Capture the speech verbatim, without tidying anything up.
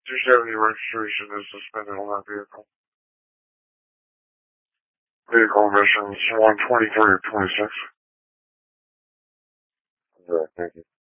two seventy registration is suspended on that vehicle. Vehicle emissions one twenty-three of twenty-six. All right, thank you.